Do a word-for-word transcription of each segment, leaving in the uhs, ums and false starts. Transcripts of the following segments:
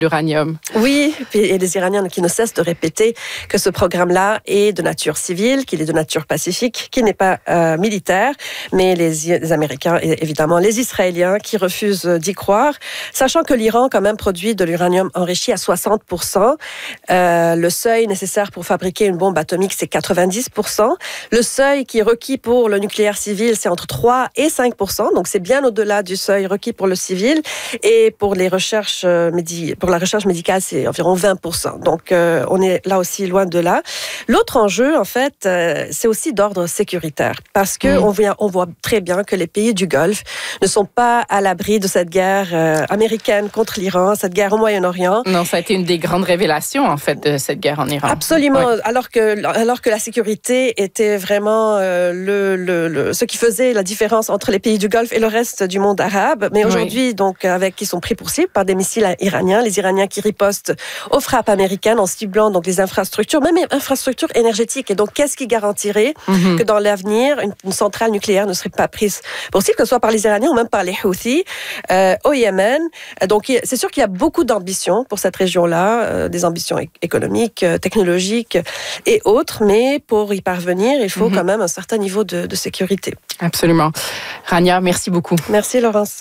l'uranium. Oui, et les Iraniens qui ne cessent de répéter que ce programme-là est de nature civile, qu'il est de nature pacifique, qu'il n'est pas euh, militaire, mais les, les Américains et évidemment les Israéliens qui refusent d'y croire, sachant que l'Iran quand même produit de l'uranium enrichi à soixante pour cent. Euh, le seuil nécessaire pour fabriquer une bombe atomique, c'est quatre-vingt-dix pour cent. Le seuil qui est requis pour le nucléaire civil, c'est entre trois et cinq pour cent, donc c'est bien au-delà du seuil requis pour le civil. Et pour les recherches euh, médi- pour la recherche médicale, c'est environ vingt pour cent. Donc, euh, on est là aussi loin de là. L'autre enjeu, en fait, euh, c'est aussi d'ordre sécuritaire. Parce que mmh. on, voit, on voit très bien que les pays du Golfe ne sont pas à l'abri de cette guerre euh, américaine contre l'Iran, cette guerre au Moyen-Orient. Non, ça a été une des grandes révélations, en fait, de cette guerre en Iran. Absolument. Ouais. Alors que, alors que la sécurité était vraiment euh, le, le, le, ce qui faisait la différence entre les pays du Golfe et le reste du monde arabe. Mais aujourd'hui, oui. donc, avec, ils sont pris pour cible par des missiles iraniens, les Iraniens qui ripostent aux frappes américaines en ciblant donc les infrastructures, même les infrastructures énergétiques. Et donc, qu'est-ce qui garantirait mm-hmm. que dans l'avenir, une, une centrale nucléaire ne serait pas prise pour cible, que ce soit par les Iraniens ou même par les Houthis euh, au Yémen. Donc, c'est sûr qu'il y a beaucoup d'ambitions pour cette région-là, euh, des ambitions économiques, technologiques et autres, mais pour y parvenir, il faut mm-hmm. quand même un certain niveau de, de sécurité. Absolument. Rania, merci beaucoup. Merci, Laurence.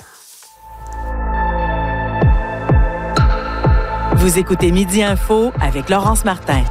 Vous écoutez Midi Info avec Laurence Martin.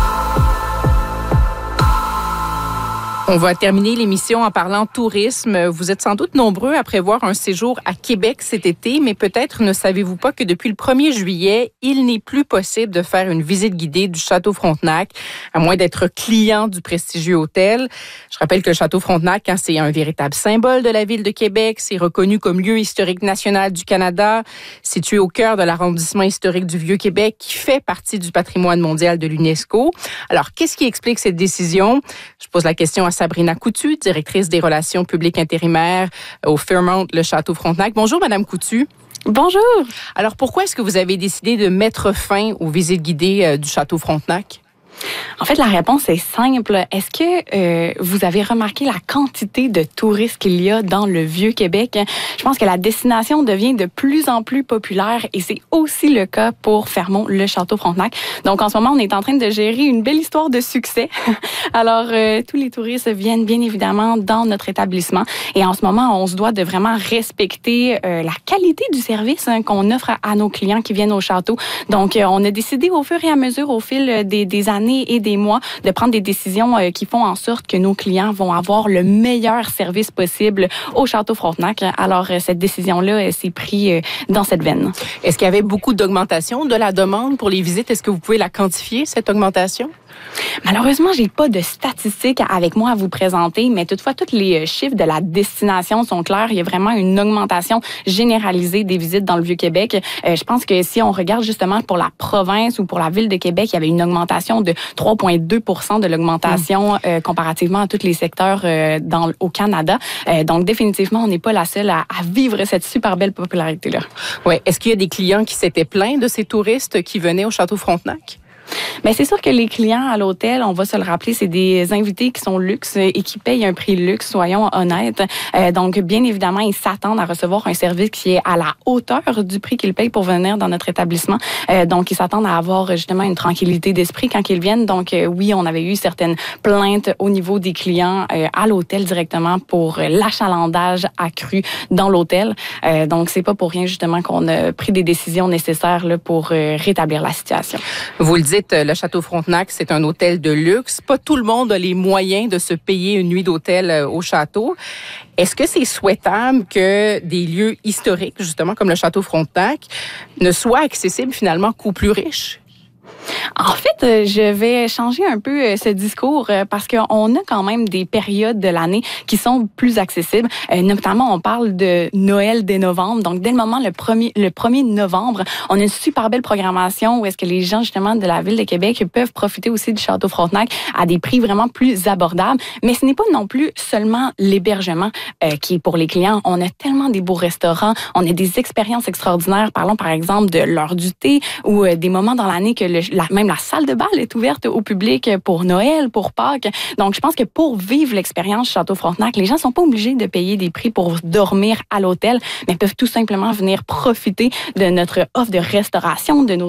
On va terminer l'émission en parlant tourisme. Vous êtes sans doute nombreux à prévoir un séjour à Québec cet été, mais peut-être ne savez-vous pas que depuis le premier juillet, il n'est plus possible de faire une visite guidée du Château Frontenac, à moins d'être client du prestigieux hôtel. Je rappelle que le Château Frontenac, hein, c'est un véritable symbole de la ville de Québec. C'est reconnu comme lieu historique national du Canada, situé au cœur de l'arrondissement historique du Vieux-Québec, qui fait partie du patrimoine mondial de l'UNESCO. Alors, qu'est-ce qui explique cette décision? Je pose la question à Sabrina Coutu, directrice des relations publiques intérimaires au Fairmont, le Château Frontenac. Bonjour, Madame Coutu. Bonjour. Alors, pourquoi est-ce que vous avez décidé de mettre fin aux visites guidées du Château Frontenac? En fait, la réponse est simple. Est-ce que euh, vous avez remarqué la quantité de touristes qu'il y a dans le Vieux-Québec? Je pense que la destination devient de plus en plus populaire et c'est aussi le cas pour Fairmont, le Château Frontenac. Donc, en ce moment, on est en train de gérer une belle histoire de succès. Alors, euh, tous les touristes viennent bien évidemment dans notre établissement et en ce moment, on se doit de vraiment respecter euh, la qualité du service hein, qu'on offre à, à nos clients qui viennent au château. Donc, euh, on a décidé au fur et à mesure, au fil des, des années et des mois, de prendre des décisions euh, qui font en sorte que nos clients vont avoir le meilleur service possible au Château Frontenac. Alors, euh, cette décision-là euh, s'est prise euh, dans cette veine. Est-ce qu'il y avait beaucoup d'augmentation de la demande pour les visites? Est-ce que vous pouvez la quantifier, cette augmentation? Malheureusement, j'ai pas de statistiques avec moi à vous présenter, mais toutefois, tous les chiffres de la destination sont clairs. Il y a vraiment une augmentation généralisée des visites dans le Vieux-Québec. Euh, je pense que si on regarde justement pour la province ou pour la ville de Québec, il y avait une augmentation de trois virgule deux pour cent de l'augmentation mmh. euh, comparativement à tous les secteurs euh, dans, au Canada. Euh, donc, définitivement, on n'est pas la seule à, à vivre cette super belle popularité-là. Oui. Est-ce qu'il y a des clients qui s'étaient plaints de ces touristes qui venaient au Château Frontenac? Bien, c'est sûr que les clients à l'hôtel, on va se le rappeler, c'est des invités qui sont luxe et qui payent un prix luxe, soyons honnêtes. Euh, donc, bien évidemment, ils s'attendent à recevoir un service qui est à la hauteur du prix qu'ils payent pour venir dans notre établissement. Euh, donc, ils s'attendent à avoir justement une tranquillité d'esprit quand ils viennent. Donc, euh, oui, on avait eu certaines plaintes au niveau des clients euh, à l'hôtel directement pour l'achalandage accru dans l'hôtel. Euh, donc, c'est pas pour rien justement qu'on a pris des décisions nécessaires là, pour euh, rétablir la situation. Vous le dites, le Château Frontenac, c'est un hôtel de luxe. Pas tout le monde a les moyens de se payer une nuit d'hôtel au château. Est-ce que c'est souhaitable que des lieux historiques, justement comme le Château Frontenac, ne soient accessibles finalement qu'aux plus riches? En fait, je vais changer un peu ce discours parce qu'on a quand même des périodes de l'année qui sont plus accessibles. Notamment, on parle de Noël dès novembre. Donc, dès le moment, le premier, le premier novembre, on a une super belle programmation où est-ce que les gens, justement, de la Ville de Québec peuvent profiter aussi du Château Frontenac à des prix vraiment plus abordables. Mais ce n'est pas non plus seulement l'hébergement euh, qui est pour les clients. On a tellement des beaux restaurants, on a des expériences extraordinaires. Parlons, par exemple, de l'heure du thé ou euh, des moments dans l'année que le, la, même la salle de bal est ouverte au public pour Noël, pour Pâques. Donc, je pense que pour vivre l'expérience Château Frontenac, les gens sont pas obligés de payer des prix pour dormir à l'hôtel, mais peuvent tout simplement venir profiter de notre offre de restauration, de nos